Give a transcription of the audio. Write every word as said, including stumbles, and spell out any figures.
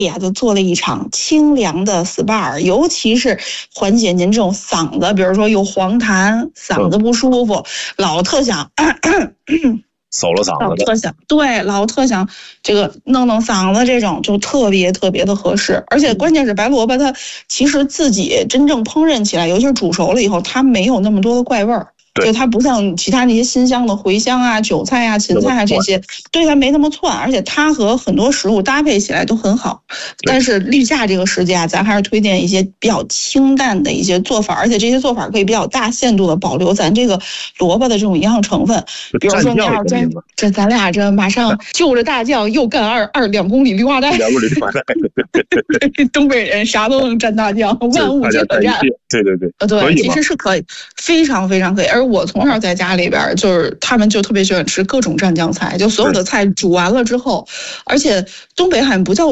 呀，就做了一场清凉的 S P A， 尤其是缓解您这种嗓子，比如说有黄痰、嗓子不舒服，嗯、老特想。咳咳走了嗓子， 老特想对，老特想这个弄弄嗓子，这种就特别特别的合适。而且关键是白萝卜，它其实自己真正烹饪起来，尤其是煮熟了以后，它没有那么多的怪味儿。就它不像其他那些辛香的茴香啊、韭菜啊、芹菜啊这些，对它没那么窜，而且它和很多食物搭配起来都很好。但是立夏这个时节啊，咱还是推荐一些比较清淡的一些做法，而且这些做法可以比较大限度的保留咱这个萝卜的这种营养成分。比如说你要是真这咱俩这马上就着大酱又干二二两公里绿化带， 两公里绿化带， 东北人啥都能蘸大酱，万物皆可蘸。 对对对， 呃对，其实是可以，非常非常可以。而我从小在家里边，就是他们就特别喜欢吃各种蘸酱菜，就所有的菜煮完了之后，而且东北好像不叫